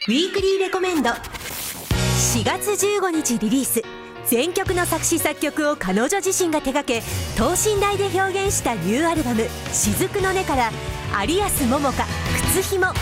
ウィークリーレコメンド。4月15日リリース、全曲の作詞作曲を彼女自身が手掛け等身大で表現したニューアルバム「雫の音」から有安桃香、靴ひも。